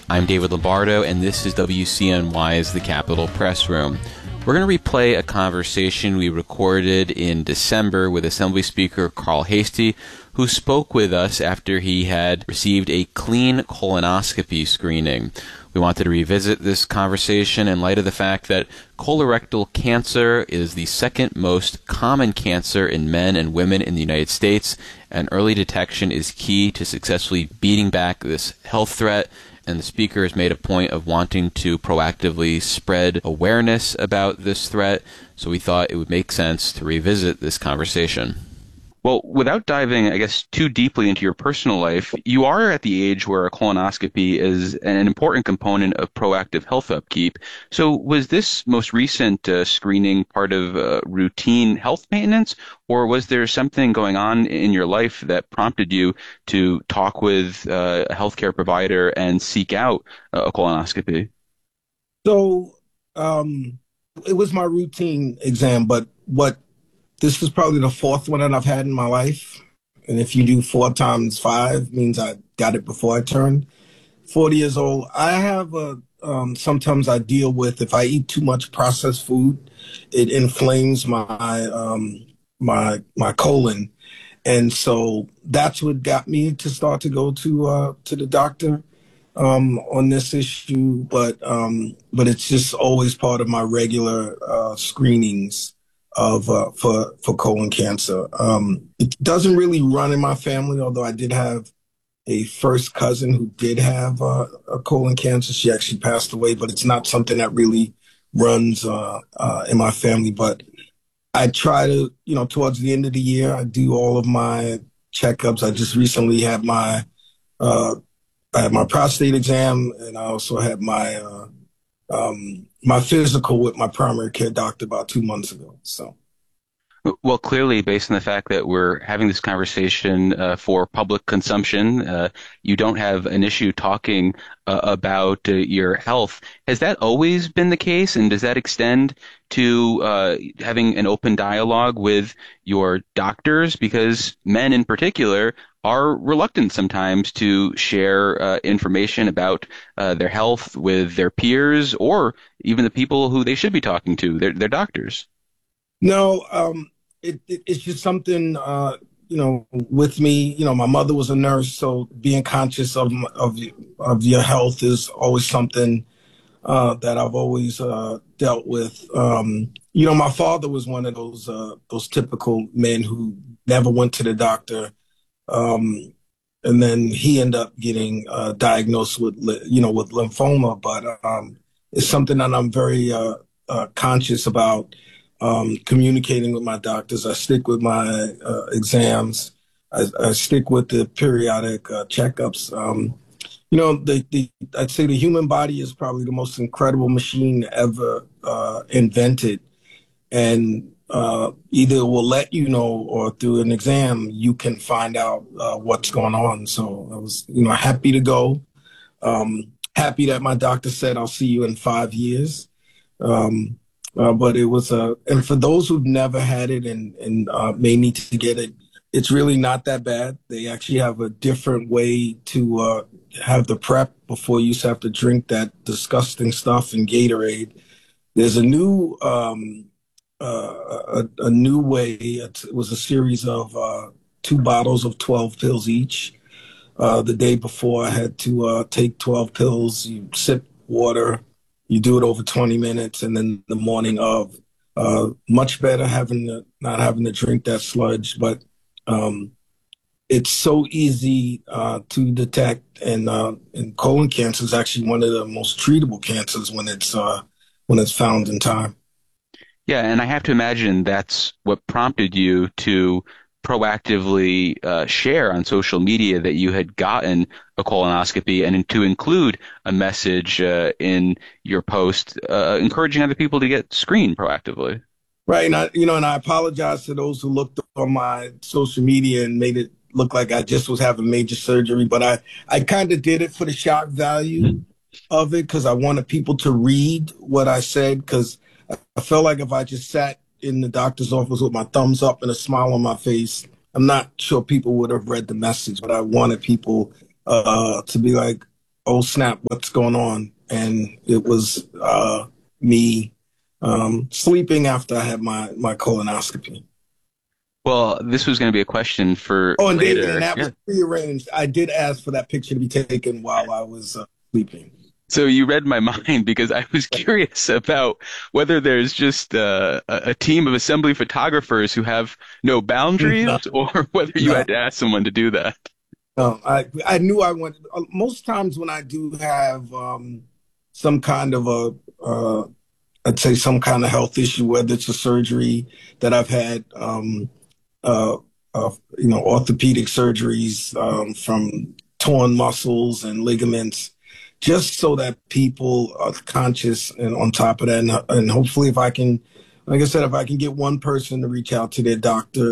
I'm David Lombardo, and this is WCNY's The Capitol Press Room. We're going to replay a conversation we recorded in December with Assembly Speaker Carl Heastie, who spoke with us after he had received a clean colonoscopy screening. We wanted to revisit this conversation in light of the fact that colorectal cancer is the second most common cancer in men and women in the United States, and early detection is key to successfully beating back this health threat. And the speaker has made a point of wanting to proactively spread awareness about this threat, so we thought it would make sense to revisit this conversation. Well, without diving, I guess, too deeply into your personal life, you are at the age where a colonoscopy is an important component of proactive health upkeep. So was this most recent screening part of routine health maintenance, or was there something going on in your life that prompted you to talk with a healthcare provider and seek out a colonoscopy? So it was my routine exam, but this is probably the fourth one that I've had in my life. And if you do 4 times 5, means I got it before I turned 40 years old. I have sometimes I deal with, if I eat too much processed food, it inflames my colon. And so that's what got me to start to go to the doctor on this issue. But it's just always part of my regular screenings of for colon cancer. It doesn't really run in my family, although I did have a first cousin who did have a colon cancer. She actually passed away, but it's not something that really runs in my family. But I try to, towards the end of the year, I do all of my checkups. I just recently had I had my prostate exam, and I also had my physical with my primary care doctor about 2 months ago. So, well, clearly, based on the fact that we're having this conversation for public consumption, you don't have an issue talking about your health. Has that always been the case, and does that extend to having an open dialogue with your doctors? Because men in particular are reluctant sometimes to share information about their health with their peers or even the people who they should be talking to, their doctors. No, it's just something, with me. My mother was a nurse, so being conscious of your health is always something that I've always dealt with. My father was one of those typical men who never went to the doctor. And then he ended up getting diagnosed with lymphoma. But it's something that I'm very conscious about communicating with my doctors. I stick with my exams. I stick with the periodic checkups. I'd say the human body is probably the most incredible machine ever invented. And either it will let you know, or through an exam, you can find out what's going on. So I was, happy to go. Happy that my doctor said, I'll see you in 5 years. But it was, and for those who've never had it and may need to get it, it's really not that bad. They actually have a different way to have the prep before you used to have to drink that disgusting stuff in Gatorade. There's a new a new way. It was a series of 2 bottles of 12 pills each. The day before, I had to take 12 pills. You sip water. You do it over 20 minutes, and then the morning of, much better not having to drink that sludge. But it's so easy to detect, and colon cancer is actually one of the most treatable cancers when it's found in time. Yeah, and I have to imagine that's what prompted you to proactively share on social media that you had gotten a colonoscopy, and to include a message in your post encouraging other people to get screened proactively. Right, and I apologize to those who looked on my social media and made it look like I just was having major surgery, but I kind of did it for the shock value of it, because I wanted people to read what I said, because I felt like if I just sat in the doctor's office with my thumbs up and a smile on my face, I'm not sure people would have read the message. But I wanted people to be like, oh snap, what's going on? And it was me sleeping after I had my colonoscopy. Well, this was going to be a question for Oh, and David, and later. that was prearranged. I did ask for that picture to be taken while I was sleeping. So you read my mind because I was curious about whether there's just a team of assembly photographers who have no boundaries, No, or whether you no, had to ask someone to do that. no. I knew I wanted. Most times when I do have some kind of I'd say some kind of health issue, whether it's a surgery that I've had, uh, orthopedic surgeries from torn muscles and ligaments, just so that people are conscious and on top of that. And hopefully, if I can, like I said, if I can get one person to reach out to their doctor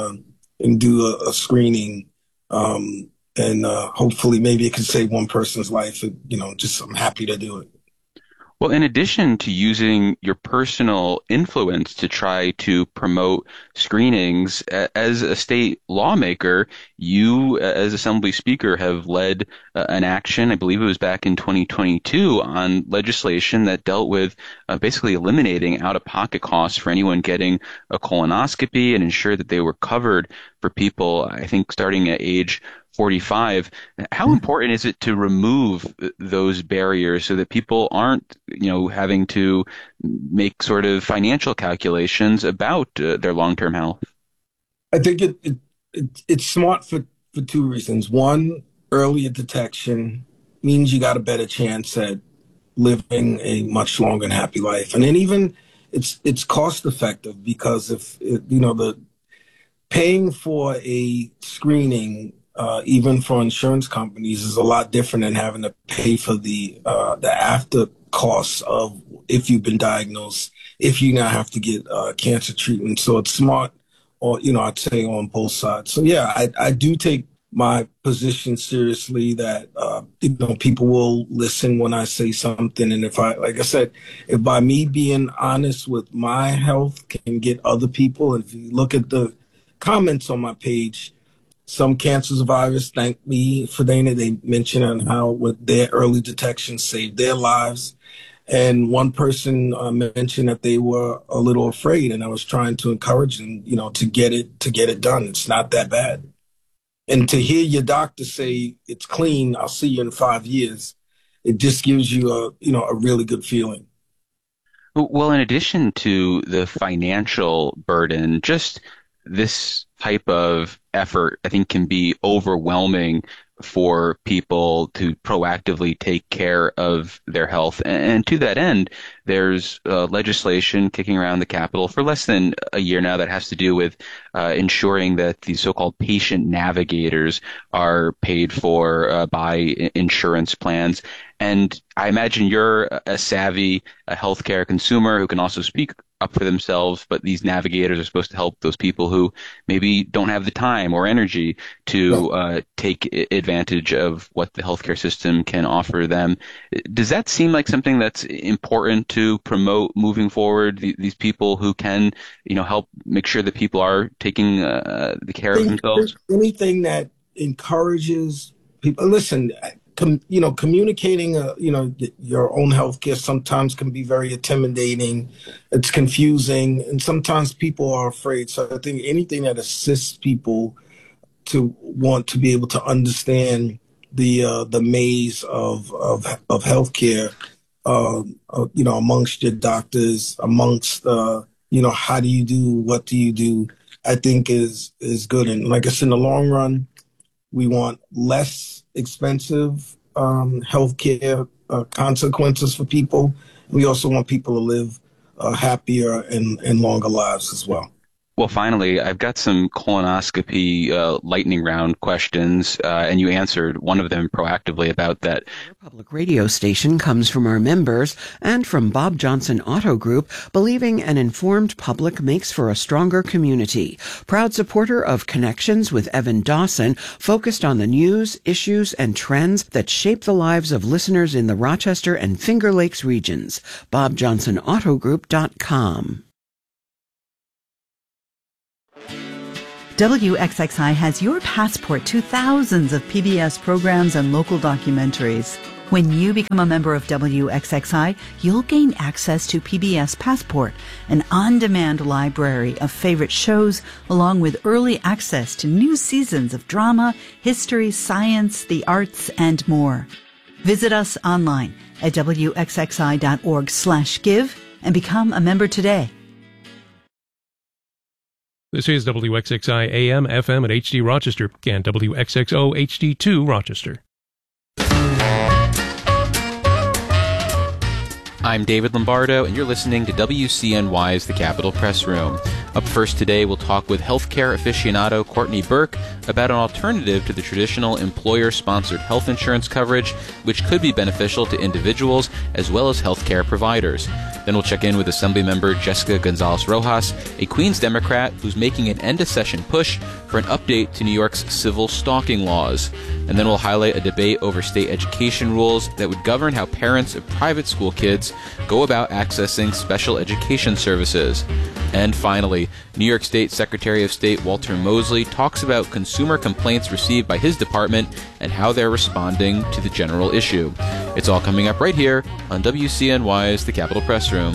and do a screening, and hopefully maybe it can save one person's life. Just I'm happy to do it. Well, in addition to using your personal influence to try to promote screenings, as a state lawmaker, you, as Assembly Speaker, have led an action, I believe it was back in 2022, on legislation that dealt with basically eliminating out-of-pocket costs for anyone getting a colonoscopy and ensure that they were covered for people, I think, starting at age 45. How important is it to remove those barriers so that people aren't, having to make sort of financial calculations about their long-term health? I think it's smart for two reasons. One, earlier detection means you got a better chance at living a much longer and happy life. And then even it's cost effective because the paying for a screening, even for insurance companies, is a lot different than having to pay for the after costs of if you've been diagnosed, if you now have to get cancer treatment. So it's smart, or I'd say on both sides. So yeah, I do take my position seriously that people will listen when I say something, and like I said, if by me being honest with my health can get other people, and if you look at the comments on my page, some cancer survivors thank me for Dana. They mention on how with their early detection saved their lives. And one person mentioned that they were a little afraid, and I was trying to encourage them, to get it done. It's not that bad. And to hear your doctor say it's clean, I'll see you in 5 years, it just gives you a really good feeling. Well, in addition to the financial burden, just this type of effort, I think, can be overwhelming for people to proactively take care of their health. And to that end, there's legislation kicking around the Capitol for less than a year now that has to do with ensuring that these so-called patient navigators are paid for by insurance plans. And I imagine you're a savvy healthcare consumer who can also speak up for themselves, but these navigators are supposed to help those people who maybe don't have the time or energy to take advantage of what the healthcare system can offer them. Does that seem like something that's important to promote moving forward? These people who can, help make sure that people are taking the care of themselves? Anything that encourages people, listen, communicating, your own healthcare sometimes can be very intimidating. It's confusing, and sometimes people are afraid. So I think anything that assists people to want to be able to understand the maze of healthcare, amongst your doctors, amongst how do you do, what do you do, I think is good. And like I said, in the long run, we want less expensive healthcare consequences for people. We also want people to live happier and longer lives as well. Well, finally, I've got some colonoscopy lightning round questions, and you answered one of them proactively about that. Our public radio station comes from our members and from Bob Johnson Auto Group, believing an informed public makes for a stronger community. Proud supporter of Connections with Evan Dawson, focused on the news, issues, and trends that shape the lives of listeners in the Rochester and Finger Lakes regions. BobJohnsonAutoGroup.com. WXXI has your passport to thousands of PBS programs and local documentaries. When you become a member of WXXI, you'll gain access to PBS Passport, an on-demand library of favorite shows, along with early access to new seasons of drama, history, science, the arts, and more. Visit us online at wxxi.org/give and become a member today. This is WXXI AM, FM at HD Rochester and WXXO HD2 Rochester. I'm David Lombardo, and you're listening to WCNY's The Capitol Press Room. Up first today, we'll talk with healthcare aficionado Courtney Burke about an alternative to the traditional employer-sponsored health insurance coverage, which could be beneficial to individuals as well as healthcare providers. Then we'll check in with Assemblymember Jessica Gonzalez-Rojas, a Queens Democrat who's making an end-of-session push for an update to New York's civil stalking laws. And then we'll highlight a debate over state education rules that would govern how parents of private school kids go about accessing special education services. And finally, New York State Secretary of State Walter Mosley talks about consumer complaints received by his department and how they're responding to the general issue. It's all coming up right here on WCNY's The Capitol Press Room.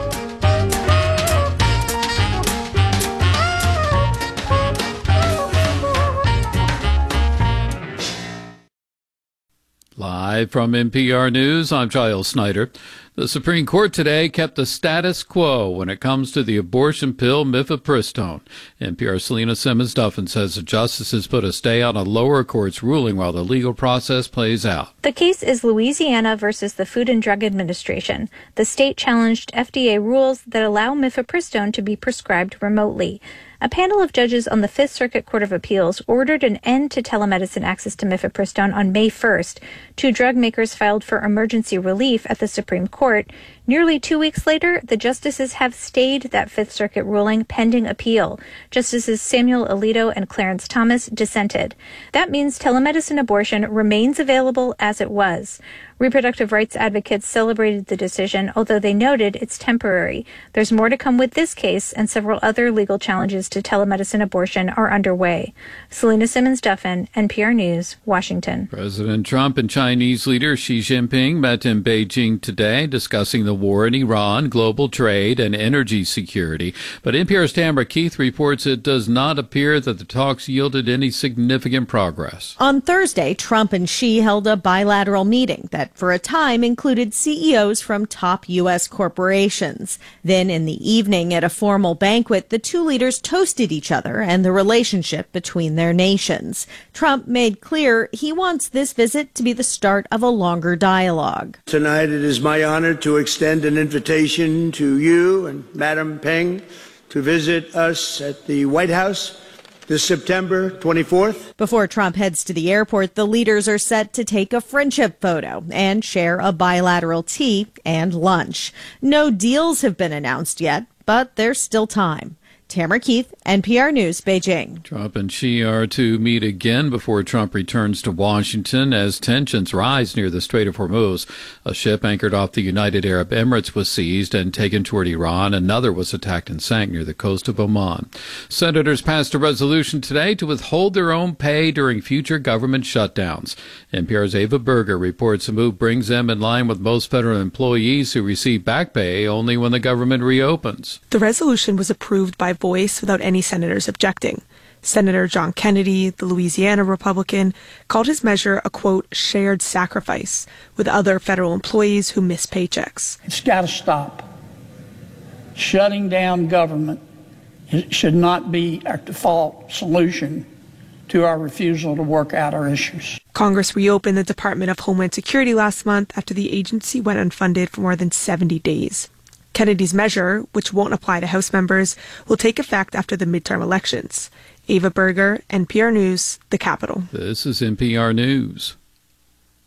Live from NPR News, I'm Giles Snyder. The Supreme Court today kept the status quo when it comes to the abortion pill mifepristone. NPR's Selena Simmons-Duffin says the justices put a stay on a lower court's ruling while the legal process plays out. The case is Louisiana versus the Food and Drug Administration. The state challenged FDA rules that allow mifepristone to be prescribed remotely. A panel of judges on the Fifth Circuit Court of Appeals ordered an end to telemedicine access to mifepristone on May 1st. Two drug makers filed for emergency relief at the Supreme Court. Nearly 2 weeks later, the justices have stayed that Fifth Circuit ruling pending appeal. Justices Samuel Alito and Clarence Thomas dissented. That means telemedicine abortion remains available as it was. Reproductive rights advocates celebrated the decision, although they noted it's temporary. There's more to come with this case, and several other legal challenges to telemedicine abortion are underway. Selena Simmons-Duffin, NPR News, Washington. President Trump and Chinese leader Xi Jinping met in Beijing today, discussing the war in Iran, global trade, and energy security. But NPR's Tamara Keith reports it does not appear that the talks yielded any significant progress. On Thursday, Trump and Xi held a bilateral meeting that for a time included CEOs from top U.S. corporations. Then in the evening at a formal banquet, the two leaders toasted each other and the relationship between their nations. Trump made clear he wants this visit to be the start of a longer dialogue. Tonight it is my honor to extend an invitation to you and Madam Peng to visit us at the White House this September 24th. Before Trump heads to the airport, the leaders are set to take a friendship photo and share a bilateral tea and lunch. No deals have been announced yet, but there's still time. Tamara Keith, NPR News, Beijing. Trump and Xi are to meet again before Trump returns to Washington as tensions rise near the Strait of Hormuz. A ship anchored off the United Arab Emirates was seized and taken toward Iran. Another was attacked and sank near the coast of Oman. Senators passed a resolution today to withhold their own pay during future government shutdowns. NPR's Ava Berger reports the move brings them in line with most federal employees who receive back pay only when the government reopens. The resolution was approved by voice without any senators objecting. Senator John Kennedy, the Louisiana Republican, called his measure a, quote, shared sacrifice with other federal employees who miss paychecks. It's got to stop. Shutting down government should not be our default solution to our refusal to work out our issues. Congress reopened the Department of Homeland Security last month after the agency went unfunded for more than 70 days. Kennedy's measure, which won't apply to House members, will take effect after the midterm elections. Ava Berger, NPR News, The Capitol. This is NPR News.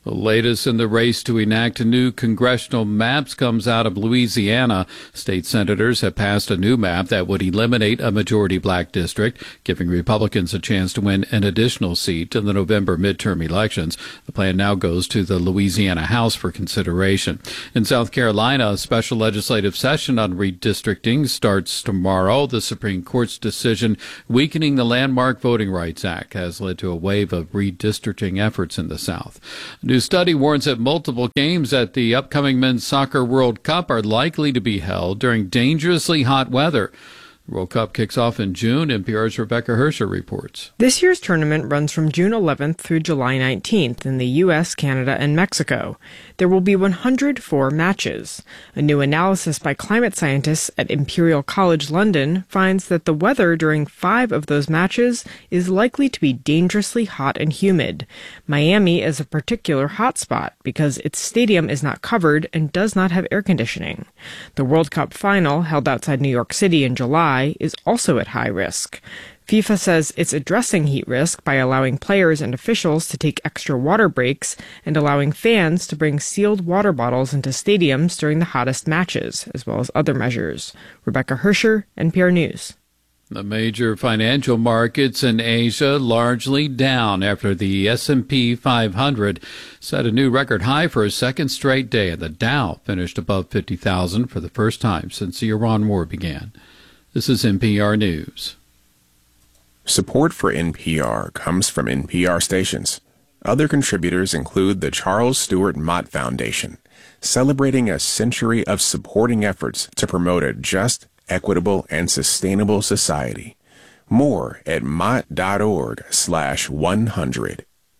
The latest in the race to enact new congressional maps comes out of Louisiana. State senators have passed a new map that would eliminate a majority black district, giving Republicans a chance to win an additional seat in the November midterm elections. The plan now goes to the Louisiana House for consideration. In South Carolina, a special legislative session on redistricting starts tomorrow. The Supreme Court's decision weakening the landmark Voting Rights Act has led to a wave of redistricting efforts in the South. A new study warns that multiple games at the upcoming Men's Soccer World Cup are likely to be held during dangerously hot weather. The World Cup kicks off in June. NPR's Rebecca Hersher reports. This year's tournament runs from June 11th through July 19th in the U.S., Canada, and Mexico. There will be 104 matches. A new analysis by climate scientists at Imperial College London finds that the weather during 5 of those matches is likely to be dangerously hot and humid. Miami is a particular hotspot because its stadium is not covered and does not have air conditioning. The World Cup final, held outside New York City in July, is also at high risk. FIFA says it's addressing heat risk by allowing players and officials to take extra water breaks and allowing fans to bring sealed water bottles into stadiums during the hottest matches, as well as other measures. Rebecca Hersher, NPR News. The major financial markets in Asia largely down after the S&P 500 set a new record high for a second straight day, and the Dow finished above 50,000 for the first time since the Iran war began. This is NPR News. Support for NPR comes from NPR stations. Other contributors include the Charles Stewart Mott Foundation, celebrating a century of supporting efforts to promote a just, equitable, and sustainable society. More at mott.org/100.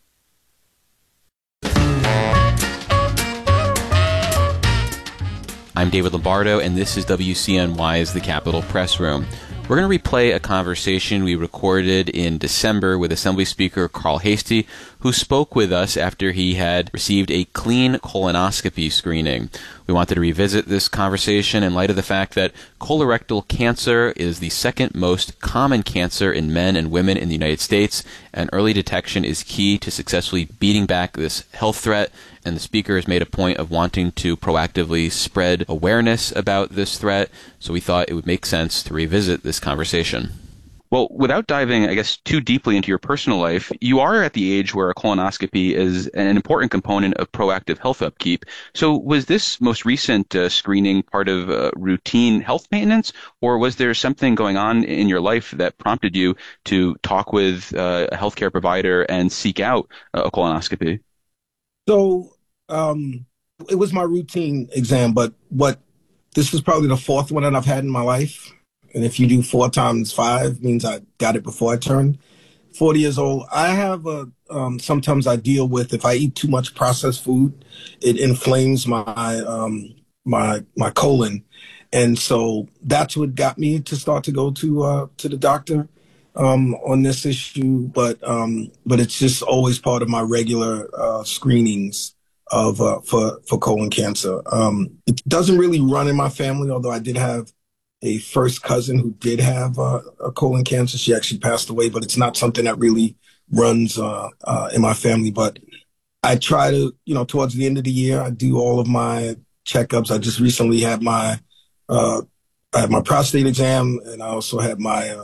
I'm David Lombardo, and this is WCNY's The Capitol Press Room. We're going to replay a conversation we recorded in December with Assembly Speaker Carl Heastie, who spoke with us after he had received a clean colonoscopy screening. We wanted to revisit this conversation in light of the fact that colorectal cancer is the second most common cancer in men and women in the United States, and early detection is key to successfully beating back this health threat. And the speaker has made a point of wanting to proactively spread awareness about this threat, so we thought it would make sense to revisit this conversation. Well, without diving, I guess, too deeply into your personal life, you are at the age where a colonoscopy is an important component of proactive health upkeep. So was this most recent screening part of routine health maintenance, or was there something going on in your life that prompted you to talk with a healthcare provider and seek out a colonoscopy? So it was my routine exam, but this is probably the 4th one that I've had in my life. And if you do 4 times 5, means I got it before I turned 40 years old. I have sometimes I deal with, if I eat too much processed food, it inflames my my colon. And so that's what got me to start to go to the doctor on this issue. But it's just always part of my regular screenings of for colon cancer. It doesn't really run in my family, although I did have a first cousin who did have a colon cancer. She actually passed away, but it's not something that really runs in my family. But I try to, towards the end of the year, I do all of my checkups. I just recently had I had my prostate exam, and I also had my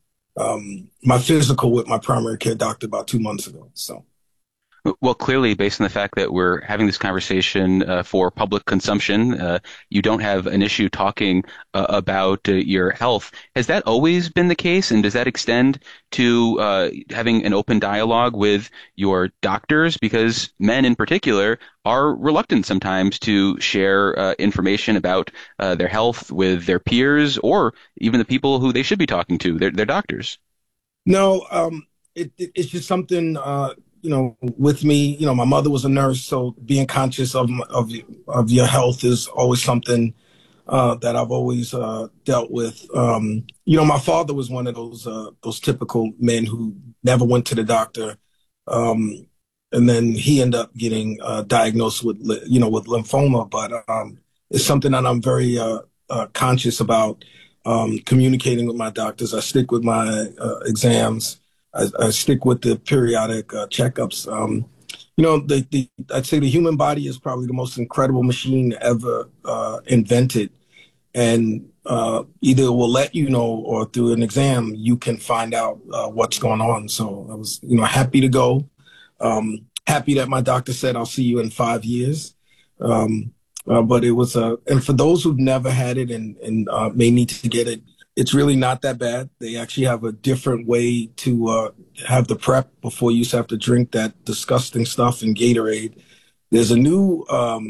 my physical with my primary care doctor about 2 months ago. So. Well, clearly, based on the fact that we're having this conversation for public consumption, you don't have an issue talking about your health. Has that always been the case, and does that extend to having an open dialogue with your doctors? Because men in particular are reluctant sometimes to share information about their health with their peers or even the people who they should be talking to, their doctors. No, it's just something... with me, my mother was a nurse, so being conscious of your health is always something that I've always dealt with. My father was one of those typical men who never went to the doctor, and then he ended up getting diagnosed with lymphoma. But it's something that I'm very conscious about communicating with my doctors. I stick with my exams. I stick with the periodic checkups. I'd say the human body is probably the most incredible machine ever invented. And either it will let you know or through an exam, you can find out what's going on. So I was, happy to go. Happy that my doctor said, I'll see you in 5 years. But it was, and for those who've never had it and may need to get it, it's really not that bad. They actually have a different way to have the prep before you used to have to drink that disgusting stuff in Gatorade. There's a new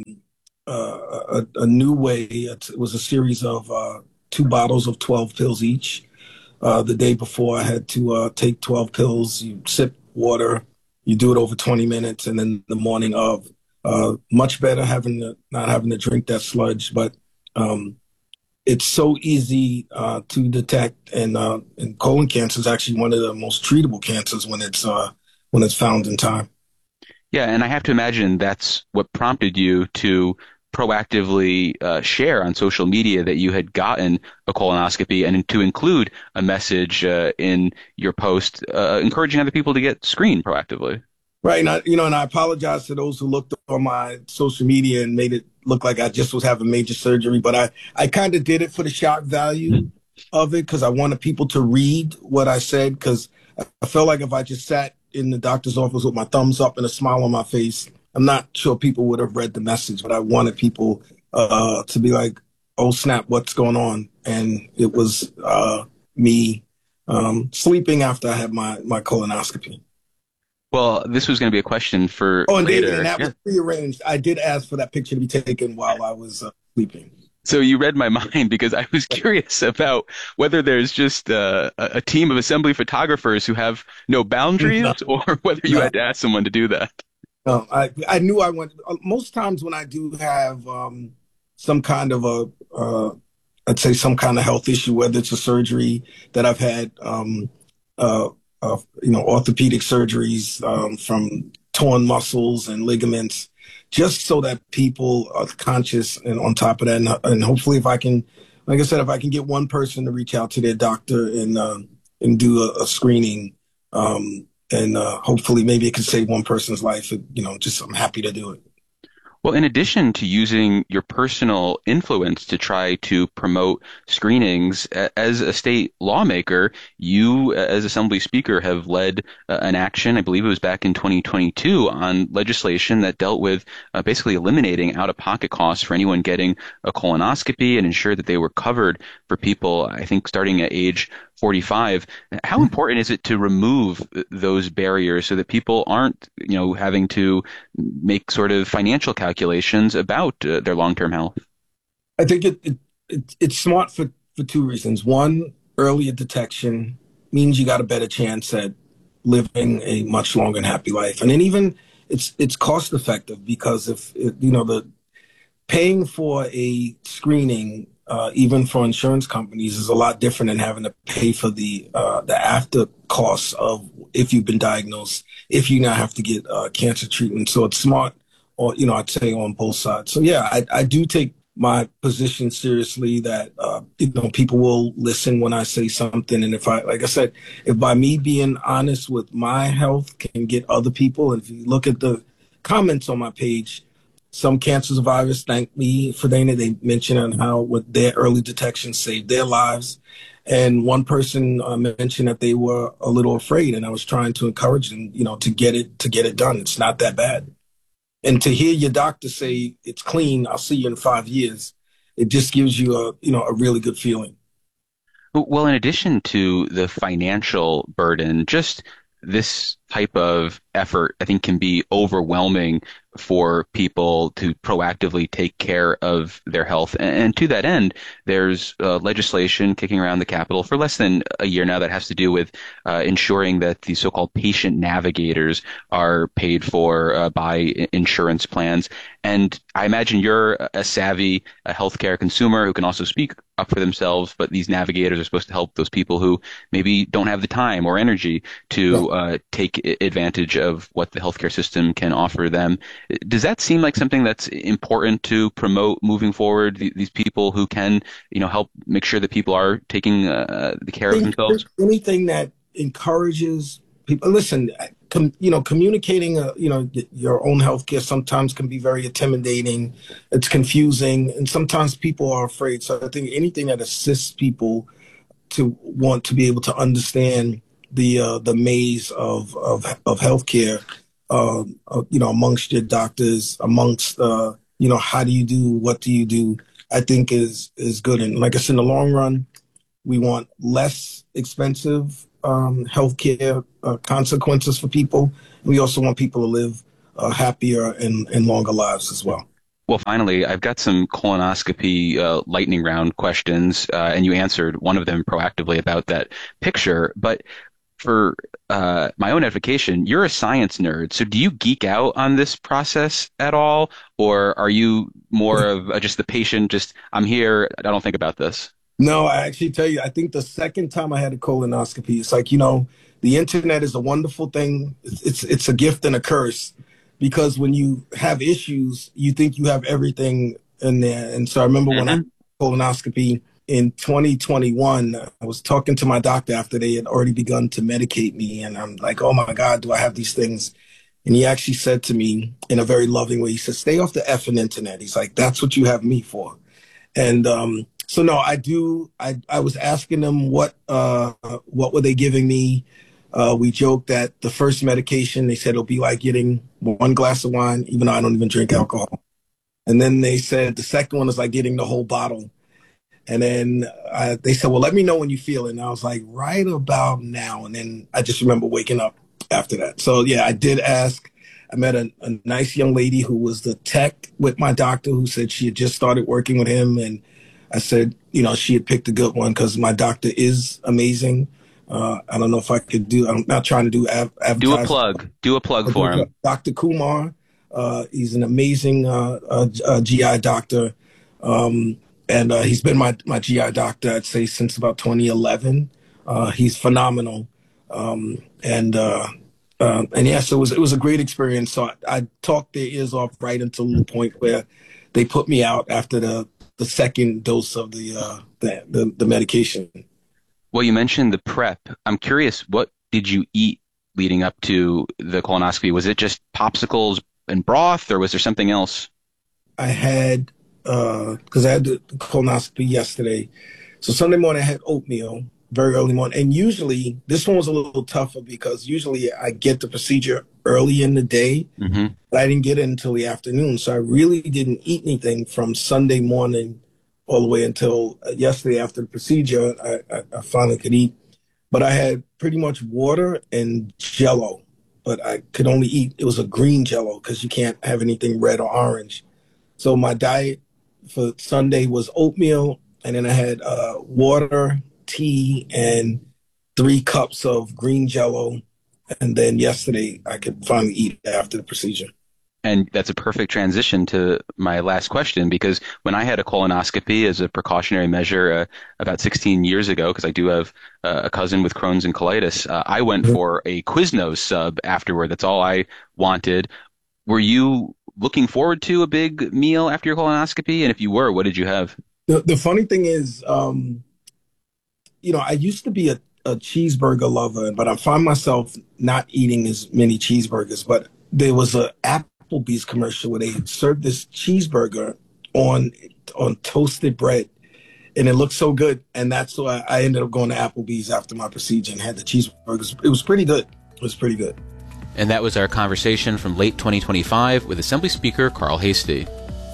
a new way. It was a series of 2 bottles of 12 pills each. The day before, I had to take 12 pills. You sip water. You do it over 20 minutes, and then the morning of. Much better not having to drink that sludge, but it's so easy to detect, and colon cancer is actually one of the most treatable cancers when it's found in time. Yeah, and I have to imagine that's what prompted you to proactively share on social media that you had gotten a colonoscopy, and to include a message in your post encouraging other people to get screened proactively. Right. And I apologize to those who looked on my social media and made it look like I just was having major surgery. But I kind of did it for the shock value of it, because I wanted people to read what I said, because I felt like if I just sat in the doctor's office with my thumbs up and a smile on my face, I'm not sure people would have read the message. But I wanted people to be like, oh, snap, what's going on? And it was me sleeping after I had my colonoscopy. Well, this was going to be a question for and later. David, and that was prearranged. I did ask for that picture to be taken while I was sleeping. So you read my mind, because I was curious about whether there's just a team of assembly photographers who have no boundaries, or whether you had to ask someone to do that. No, I knew I went. Most times when I do have some kind of I'd say some kind of health issue, whether it's a surgery that I've had, orthopedic surgeries from torn muscles and ligaments, just so that people are conscious and on top of that. And hopefully if I can, like I said, if I can get one person to reach out to their doctor and do a screening, and hopefully maybe it could save one person's life, I'm happy to do it. Well, in addition to using your personal influence to try to promote screenings, as a state lawmaker, you, as Assembly Speaker, have led an action, I believe it was back in 2022, on legislation that dealt with basically eliminating out-of-pocket costs for anyone getting a colonoscopy, and ensure that they were covered for people, I think, starting at age 45. How important is it to remove those barriers so that people aren't, having to make sort of financial calculations about their long-term health? I think it's smart for 2 reasons. One, earlier detection means you got a better chance at living a much longer and happy life. And then even it's cost effective, because if the paying for a screening, even for insurance companies, is a lot different than having to pay for the after costs of if you've been diagnosed, if you now have to get cancer treatment. So it's smart, or I'd say on both sides. So yeah, I do take my position seriously, that people will listen when I say something. And if if by me being honest with my health can get other people, and if you look at the comments on my page, some cancer survivors thank me for Dana. They mention on how with their early detection saved their lives. And one person mentioned that they were a little afraid, and I was trying to encourage them, to get it done. It's not that bad. And to hear your doctor say it's clean, I'll see you in 5 years, it just gives you a really good feeling. Well, in addition to the financial burden, just this type of effort, I think, can be overwhelming for people to proactively take care of their health. And to that end, there's legislation kicking around the Capitol for less than a year now that has to do with ensuring that the so-called patient navigators are paid for by insurance plans. And I imagine you're a savvy healthcare consumer who can also speak up for themselves, but these navigators are supposed to help those people who maybe don't have the time or energy to take advantage of what the healthcare system can offer them. Does that seem like something that's important to promote moving forward? These people who can, help make sure that people are taking the care of themselves? Anything that encourages people. Listen, communicating, your own healthcare sometimes can be very intimidating. It's confusing, and sometimes people are afraid. So I think anything that assists people to want to be able to understand the maze of healthcare, amongst your doctors, amongst how do you do, what do you do, I think is good. And like I said, in the long run, we want less expensive healthcare consequences for people. We also want people to live happier and longer lives as well. Well, finally, I've got some colonoscopy lightning round questions, and you answered one of them proactively about that picture. But for my own edification, you're a science nerd. So do you geek out on this process at all? Or are you more of just the patient, just I'm here, I don't think about this? No, I actually tell you, I think the second time I had a colonoscopy, it's like, the internet is a wonderful thing. It's a gift and a curse, because when you have issues, you think you have everything in there. And so I remember when I had a colonoscopy in 2021, I was talking to my doctor after they had already begun to medicate me. And I'm like, oh my God, do I have these things? And he actually said to me in a very loving way, he said, stay off the effing internet. He's like, that's what you have me for. And so no, I do. I was asking them what were they giving me. We joked that the first medication, they said it'll be like getting one glass of wine, even though I don't even drink alcohol. And then they said the second one is like getting the whole bottle. And then they said, well, let me know when you feel it. And I was like, right about now. And then I just remember waking up after that. So yeah, I did ask. I met a nice young lady who was the tech with my doctor, who said she had just started working with him. And I said, she had picked a good one because my doctor is amazing. I don't know if I could I'm not trying to do advertising. Do a plug for him. Dr. Kumar. He's an amazing GI doctor. And he's been my GI doctor, I'd say, since about 2011. He's phenomenal. And yes, it was a great experience. So I talked their ears off right until the point where they put me out after the second dose of the medication. Well, you mentioned the prep. I'm curious, what did you eat leading up to the colonoscopy? Was it just popsicles and broth, or was there something else? I had, because I had the colonoscopy yesterday. So Sunday morning I had oatmeal, very early morning. And usually, this one was a little tougher because usually I get the procedure early in the day, but I didn't get it until the afternoon. So I really didn't eat anything from Sunday morning all the way until yesterday after the procedure. I finally could eat. But I had pretty much water and Jell-O, but I could only eat, it was a green Jell-O because you can't have anything red or orange. So my diet for Sunday was oatmeal, and then I had water, tea, and 3 cups of green Jell-O. And then yesterday I could finally eat after the procedure. And that's a perfect transition to my last question, because when I had a colonoscopy as a precautionary measure about 16 years ago, because I do have a cousin with Crohn's and colitis, I went for a Quiznos sub afterward. That's all I wanted. Were you looking forward to a big meal after your colonoscopy? And if you were, what did you have? The funny thing is, I used to be a cheeseburger lover, but I find myself not eating as many cheeseburgers. But there was a Applebee's commercial where they served this cheeseburger on toasted bread, and it looked so good. And that's why I ended up going to Applebee's after my procedure and had the cheeseburgers. It was pretty good. And that was our conversation from late 2025 with Assembly Speaker Carl Heastie.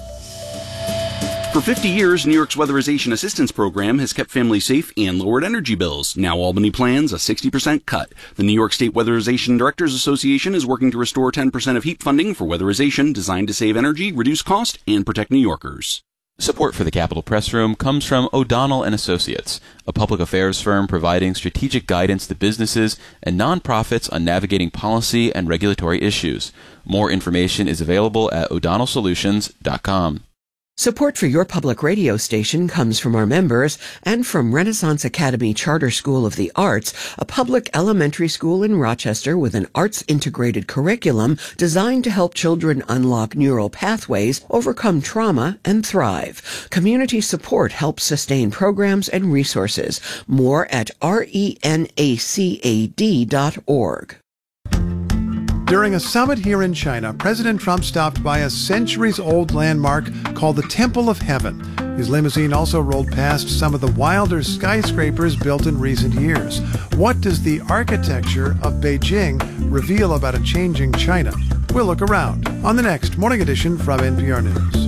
For 50 years, New York's Weatherization Assistance Program has kept families safe and lowered energy bills. Now Albany plans a 60% cut. The New York State Weatherization Directors Association is working to restore 10% of HEAP funding for weatherization designed to save energy, reduce cost, and protect New Yorkers. Support for the Capitol Press Room comes from O'Donnell & Associates, a public affairs firm providing strategic guidance to businesses and nonprofits on navigating policy and regulatory issues. More information is available at o'donnellsolutions.com. Support for your public radio station comes from our members and from Renaissance Academy Charter School of the Arts, a public elementary school in Rochester with an arts-integrated curriculum designed to help children unlock neural pathways, overcome trauma, and thrive. Community support helps sustain programs and resources. More at renacad.org. During a summit here in China, President Trump stopped by a centuries-old landmark called the Temple of Heaven. His limousine also rolled past some of the wilder skyscrapers built in recent years. What does the architecture of Beijing reveal about a changing China? We'll look around on the next Morning Edition from NPR News.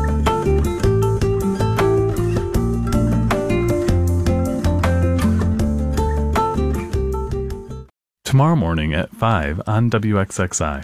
Tomorrow morning at 5 on WXXI.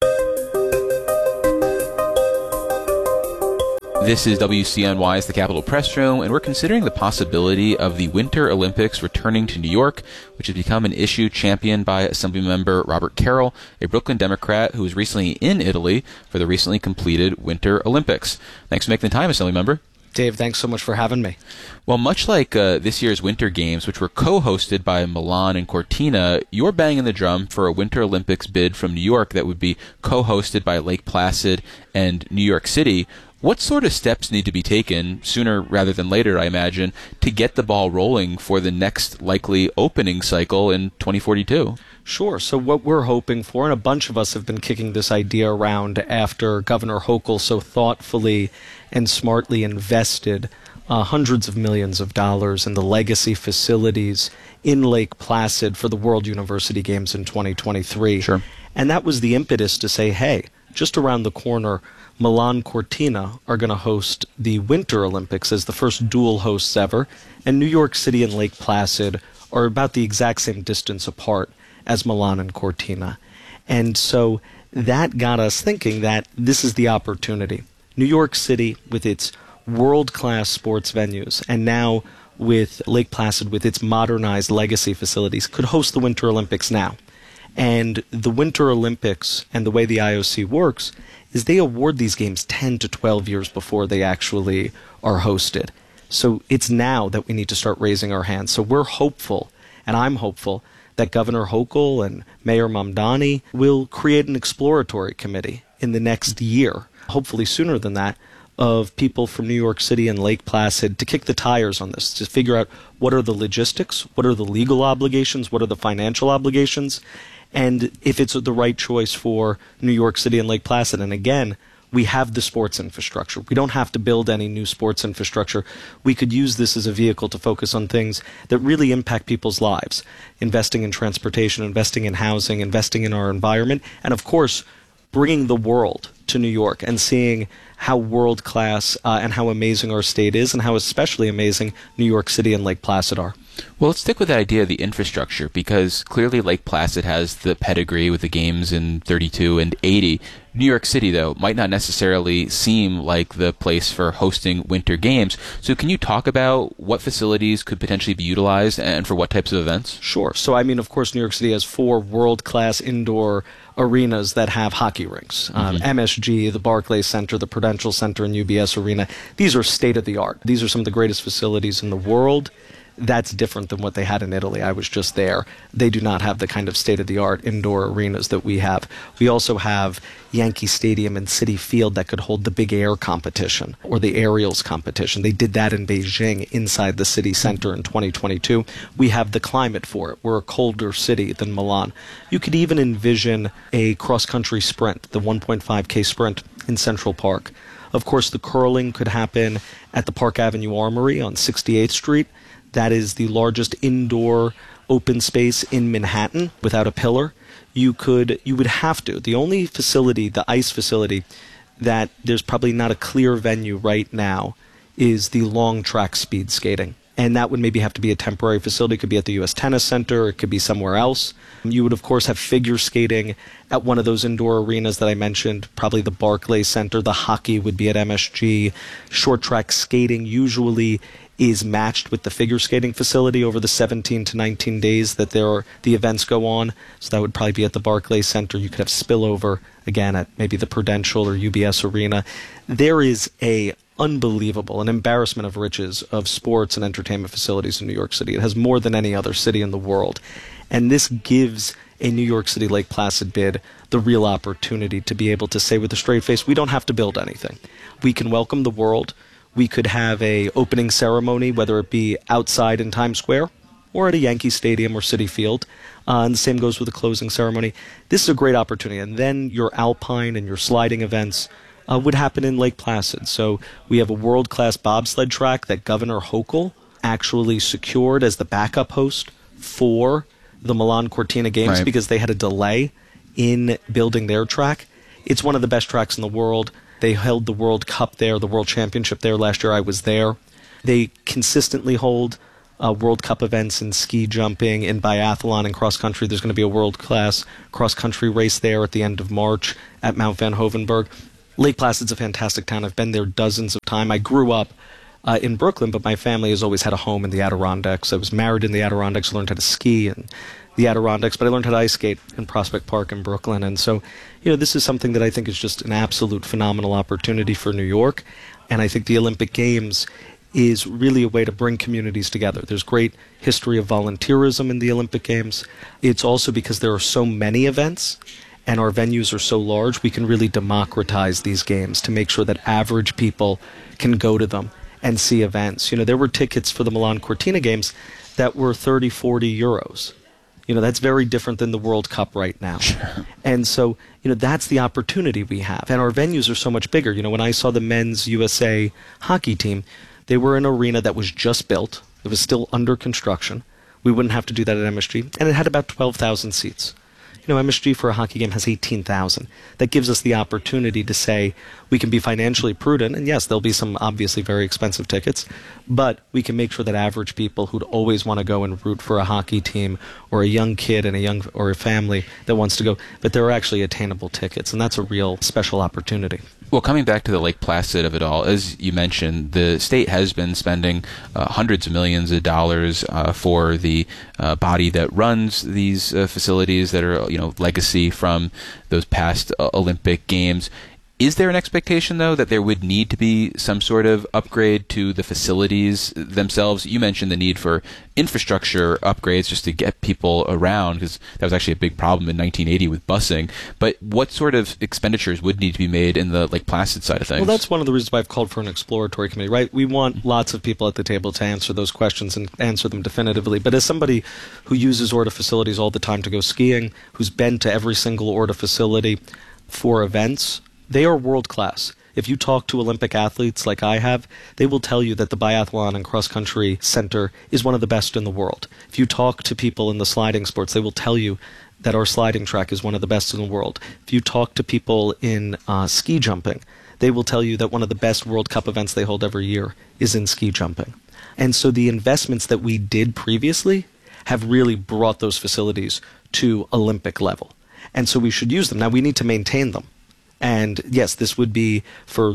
This is WCNY's The Capitol Press Room, and we're considering the possibility of the Winter Olympics returning to New York, which has become an issue championed by Assemblymember Robert Carroll, a Brooklyn Democrat who was recently in Italy for the recently completed Winter Olympics. Thanks for making the time, Assemblymember. Dave, thanks so much for having me. Well, much like this year's Winter Games, which were co-hosted by Milan and Cortina, you're banging the drum for a Winter Olympics bid from New York that would be co-hosted by Lake Placid and New York City. What sort of steps need to be taken, sooner rather than later, I imagine, to get the ball rolling for the next likely opening cycle in 2042? Sure. So what we're hoping for, and a bunch of us have been kicking this idea around after Governor Hochul so thoughtfully and smartly invested hundreds of millions of dollars in the legacy facilities in Lake Placid for the World University Games in 2023. Sure. And that was the impetus to say, hey, just around the corner, Milan Cortina are going to host the Winter Olympics as the first dual hosts ever, and New York City and Lake Placid are about the exact same distance apart as Milan and Cortina. And so that got us thinking that this is the opportunity. New York City, with its world-class sports venues, and now with Lake Placid, with its modernized legacy facilities, could host the Winter Olympics now. And the Winter Olympics and the way the IOC works is they award these games 10 to 12 years before they actually are hosted. So it's now that we need to start raising our hands. So we're hopeful, and I'm hopeful, that Governor Hochul and Mayor Mamdani will create an exploratory committee in the next year, hopefully sooner than that, of people from New York City and Lake Placid to kick the tires on this, to figure out what are the logistics, what are the legal obligations, what are the financial obligations, and if it's the right choice for New York City and Lake Placid. And again, we have the sports infrastructure. We don't have to build any new sports infrastructure. We could use this as a vehicle to focus on things that really impact people's lives, investing in transportation, investing in housing, investing in our environment, and of course, bringing the world to New York and seeing how world-class and how amazing our state is, and how especially amazing New York City and Lake Placid are. Well, let's stick with that idea of the infrastructure, because clearly Lake Placid has the pedigree with the games in 32 and 80. New York City, though, might not necessarily seem like the place for hosting winter games. So can you talk about what facilities could potentially be utilized and for what types of events? Sure. So, I mean, of course, New York City has 4 world-class indoor arenas that have hockey rinks. MSG, the Barclays Center, the Prudential Center, and UBS Arena. These are state-of-the-art. These are some of the greatest facilities in the world. That's different than what they had in Italy. I was just there. They do not have the kind of state-of-the-art indoor arenas that we have. We also have Yankee Stadium and Citi Field that could hold the big air competition or the aerials competition. They did that in Beijing inside the city center in 2022. We have the climate for it. We're a colder city than Milan. You could even envision a cross-country sprint, the 1.5K sprint in Central Park. Of course, the curling could happen at the Park Avenue Armory on 68th Street. That is the largest indoor open space in Manhattan without a pillar. You would have to. The only facility, the ice facility, that there's probably not a clear venue right now is the long track speed skating. And that would maybe have to be a temporary facility. It could be at the U.S. Tennis Center. It could be somewhere else. You would, of course, have figure skating at one of those indoor arenas that I mentioned, probably the Barclays Center. The hockey would be at MSG. Short track skating usually is matched with the figure skating facility over the 17 to 19 days that the events go on. So that would probably be at the Barclays Center. You could have spillover, again, at maybe the Prudential or UBS Arena. There is an embarrassment of riches of sports and entertainment facilities in New York City. It has more than any other city in the world. And this gives a New York City Lake Placid bid the real opportunity to be able to say with a straight face, we don't have to build anything. We can welcome the world. We could have a opening ceremony, whether it be outside in Times Square or at a Yankee Stadium or Citi Field. And the same goes with the closing ceremony. This is a great opportunity. And then your alpine and your sliding events would happen in Lake Placid. So we have a world-class bobsled track that Governor Hochul actually secured as the backup host for the Milan Cortina Games because they had a delay in building their track. It's one of the best tracks in the world. They held the World Cup there, the World Championship there last year. I was there. They consistently hold World Cup events in ski jumping, in biathlon, and cross country. There's going to be a world-class cross-country race there at the end of March at Mount Van Hoevenberg. Lake Placid's a fantastic town. I've been there dozens of times. I grew up in Brooklyn, but my family has always had a home in the Adirondacks. I was married in the Adirondacks, learned how to ski in the Adirondacks, but I learned how to ice skate in Prospect Park in Brooklyn. And so, this is something that I think is just an absolute phenomenal opportunity for New York. And I think the Olympic Games is really a way to bring communities together. There's great history of volunteerism in the Olympic Games. It's also because there are so many events and our venues are so large, we can really democratize these games to make sure that average people can go to them and see events. There were tickets for the Milan Cortina Games that were 30, 40 euros. That's very different than the World Cup right now. Sure. And so, that's the opportunity we have. And our venues are so much bigger. When I saw the men's USA hockey team, they were in an arena that was just built. It was still under construction. We wouldn't have to do that at MSG. And it had about 12,000 seats. MSG for a hockey game has 18,000. That gives us the opportunity to say we can be financially prudent, and yes, there'll be some obviously very expensive tickets, but we can make sure that average people who'd always want to go and root for a hockey team or a young kid and a family that wants to go, but there are actually attainable tickets, and that's a real special opportunity. Well, coming back to the Lake Placid of it all, as you mentioned, the state has been spending hundreds of millions of dollars for the body that runs these facilities that are, legacy from those past Olympic Games. Is there an expectation, though, that there would need to be some sort of upgrade to the facilities themselves? You mentioned the need for infrastructure upgrades just to get people around, because that was actually a big problem in 1980 with busing. But what sort of expenditures would need to be made in the Lake Placid side of things? Well, that's one of the reasons why I've called for an exploratory committee, right? We want lots of people at the table to answer those questions and answer them definitively. But as somebody who uses ORTA facilities all the time to go skiing, who's been to every single ORTA facility for events, they are world-class. If you talk to Olympic athletes like I have, they will tell you that the Biathlon and Cross Country Center is one of the best in the world. If you talk to people in the sliding sports, they will tell you that our sliding track is one of the best in the world. If you talk to people in ski jumping, they will tell you that one of the best World Cup events they hold every year is in ski jumping. And so the investments that we did previously have really brought those facilities to Olympic level. And so we should use them. Now, we need to maintain them. And yes, this would be for,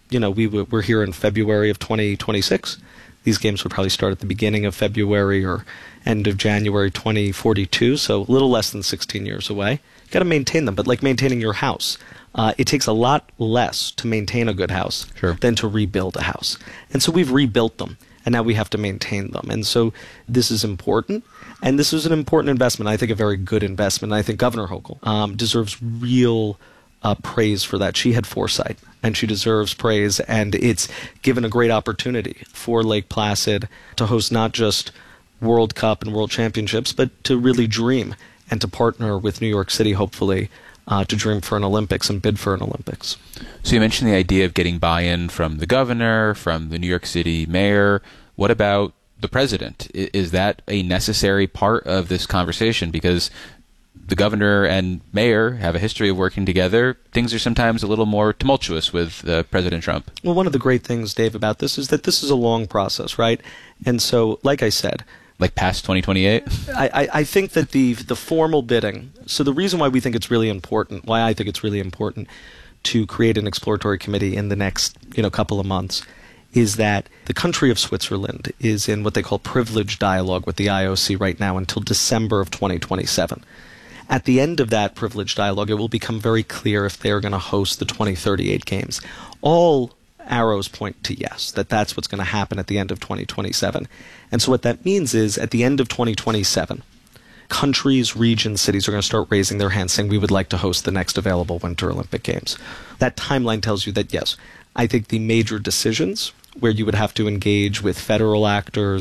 we're here in February of 2026. These games would probably start at the beginning of February or end of January 2042, so a little less than 16 years away. You've got to maintain them, but like maintaining your house, it takes a lot less to maintain a good house than to rebuild a house. And so we've rebuilt them, and now we have to maintain them. And so this is important, and this is an important investment. I think a very good investment. And I think Governor Hochul deserves real praise for that. She had foresight, and she deserves praise, and it's given a great opportunity for Lake Placid to host not just World Cup and World Championships, but to really dream and to partner with New York City, hopefully, to dream for an Olympics and bid for an Olympics. So you mentioned the idea of getting buy-in from the governor, from the New York City mayor. What about the president? Is that a necessary part of this conversation? Because the governor and mayor have a history of working together. Things are sometimes a little more tumultuous with President Trump. Well, one of the great things, Dave, about this is that this is a long process, right? And so, like I said, like past 2028? I think that the formal bidding, so the reason why we think it's really important, why I think it's really important to create an exploratory committee in the next couple of months, is that the country of Switzerland is in what they call privileged dialogue with the IOC right now until December of 2027. At the end of that privileged dialogue, it will become very clear if they're going to host the 2038 games. All arrows point to yes, that's what's going to happen at the end of 2027. And so what that means is at the end of 2027, countries, regions, cities are going to start raising their hands saying we would like to host the next available Winter Olympic Games. That timeline tells you that yes, I think the major decisions where you would have to engage with federal actors,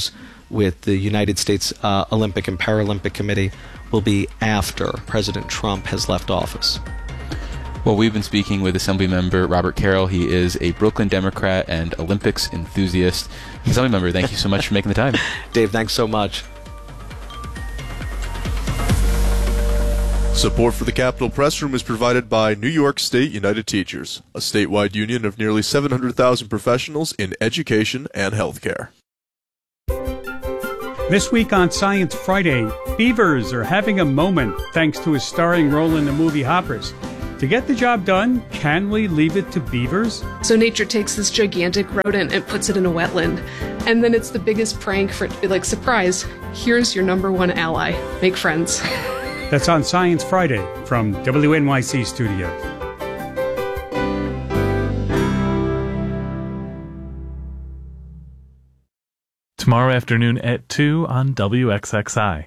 with the United States Olympic and Paralympic Committee will be after President Trump has left office. Well, we've been speaking with Assemblymember Robert Carroll. He is a Brooklyn Democrat and Olympics enthusiast. Assemblymember, thank you so much for making the time. Dave, thanks so much. Support for the Capitol Press Room is provided by New York State United Teachers, a statewide union of nearly 700,000 professionals in education and healthcare. This week on Science Friday, beavers are having a moment thanks to a starring role in the movie Hoppers. To get the job done, can we leave it to beavers? So nature takes this gigantic rodent and puts it in a wetland. And then it's the biggest prank for it to be like, surprise, here's your number one ally. Make friends. That's on Science Friday from WNYC Studios. Tomorrow afternoon at 2 on WXXI.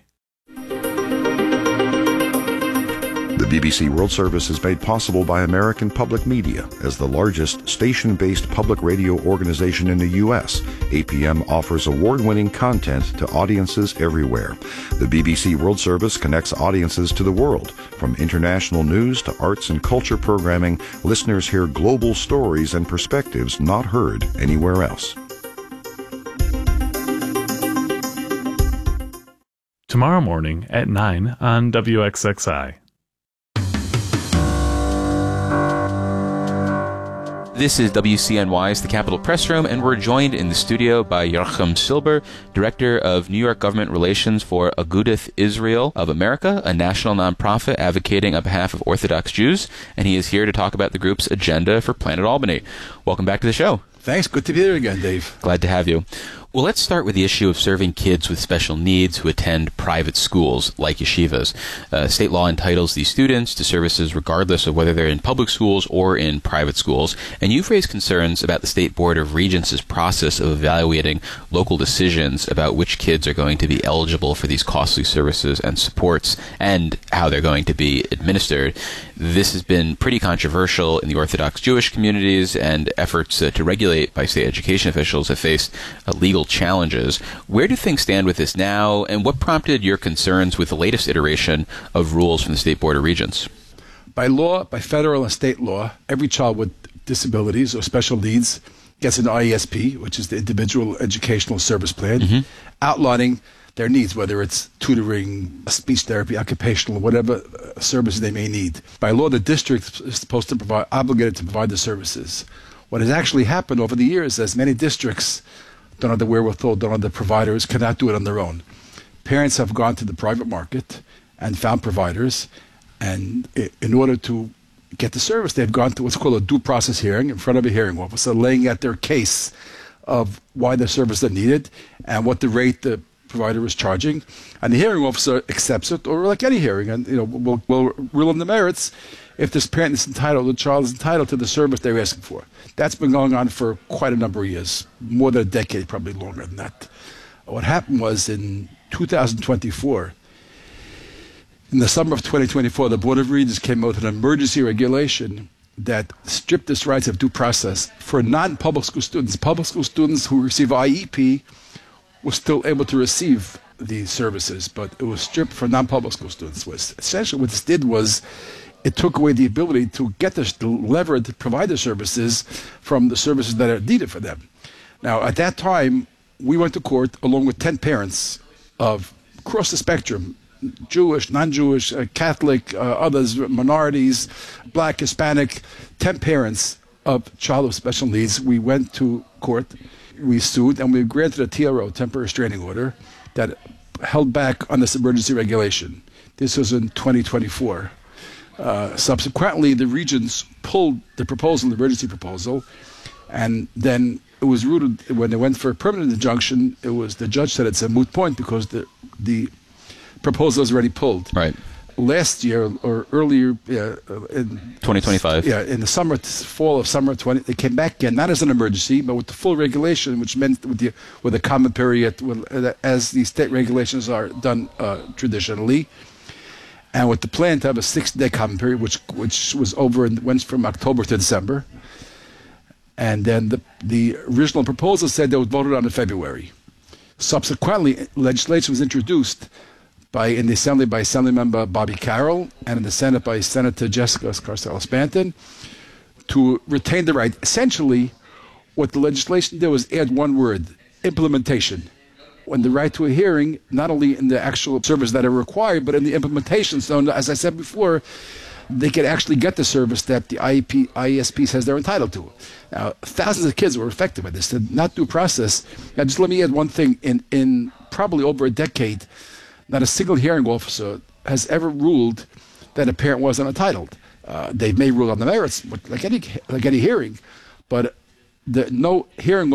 The BBC World Service is made possible by American Public Media. As the largest station-based public radio organization in the U.S., APM offers award-winning content to audiences everywhere. The BBC World Service connects audiences to the world. From international news to arts and culture programming, listeners hear global stories and perspectives not heard anywhere else. Tomorrow morning at 9 on WXXI. This is WCNY's The Capitol Press Room, and we're joined in the studio by Joachim Silber, Director of New York Government Relations for Agudath Israel of America, a national nonprofit advocating on behalf of Orthodox Jews, and he is here to talk about the group's agenda for Planet Albany. Welcome back to the show. Thanks. Good to be here again, Dave. Glad to have you. Well, let's start with the issue of serving kids with special needs who attend private schools like yeshivas. State law entitles these students to services regardless of whether they're in public schools or in private schools. And you've raised concerns about the State Board of Regents' process of evaluating local decisions about which kids are going to be eligible for these costly services and supports and how they're going to be administered. This has been pretty controversial in the Orthodox Jewish communities, and efforts to regulate by state education officials have faced legal challenges. Where do things stand with this now, and what prompted your concerns with the latest iteration of rules from the State Board of Regents? By law, by federal and state law, every child with disabilities or special needs gets an IESP, which is the Individual Educational Service Plan, outlining their needs, whether it's tutoring, speech therapy, occupational, whatever services they may need. By law, the district is supposed to provide, obligated to provide the services. What has actually happened over the years is many districts don't have the wherewithal, don't have the providers, cannot do it on their own. Parents have gone to the private market and found providers, and in order to get the service, they've gone to what's called a due process hearing in front of a hearing officer, laying out their case of why the service is needed and what the rate the provider is charging, and the hearing officer accepts it, or like any hearing, and we'll rule on the merits if this parent is entitled, the child is entitled to the service they're asking for. That's been going on for quite a number of years, more than a decade, probably longer than that. What happened was in 2024, in the summer of 2024, the Board of Regents came out with an emergency regulation that stripped this rights of due process for non-public school students. Public school students who receive IEP were still able to receive these services, but it was stripped for non-public school students. Essentially what this did was it took away the ability to get the lever to provide the services from the services that are needed for them. Now, at that time, we went to court along with 10 parents of across the spectrum, Jewish, non-Jewish, Catholic, others, minorities, Black, Hispanic, 10 parents of child with special needs. We went to court, we sued, and we granted a TRO, temporary restraining order, that held back on this emergency regulation. This was in 2024. Subsequently, the regents pulled the proposal, the emergency proposal, and then it was rooted, when they went for a permanent injunction, it was, the judge said it's a moot point because the proposal was already pulled. Right. Last year, or earlier in 2025. Yeah, in the fall of summer 20, they came back again, not as an emergency, but with the full regulation, which meant with a common period, as the state regulations are done traditionally. And with the plan to have a 6-day common period, which was over and went from October to December. And then the original proposal said they would vote it on in February. Subsequently, legislation was introduced in the Assembly by Assemblymember Bobby Carroll and in the Senate by Senator Jessica Scarcella-Spanton to retain the right. Essentially, what the legislation did was add one word, implementation. When the right to a hearing, not only in the actual service that are required, but in the implementation. So, as I said before, they could actually get the service that the IESP says they're entitled to. Now, thousands of kids were affected by this. The not due process. Now, just let me add one thing. In probably over a decade, not a single hearing officer has ever ruled that a parent wasn't entitled. They may rule on the merits, like any hearing, but no hearing